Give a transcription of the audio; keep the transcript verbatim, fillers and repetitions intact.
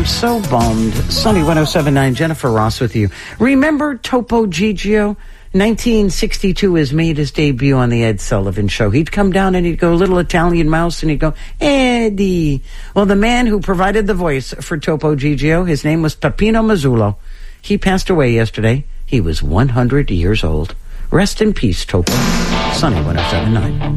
so bummed. Sunny one oh seven point nine, Jennifer Ross with you. Remember Topo Gigio? nineteen sixty-two has made his debut on the Ed Sullivan Show. He'd come down and he'd go, little Italian mouse, and he'd go, Eddie. Well, the man who provided the voice for Topo Gigio, his name was Peppino Mazzullo. He passed away yesterday. He was one hundred years old. Rest in peace, Topo. Sunny one oh seven point nine.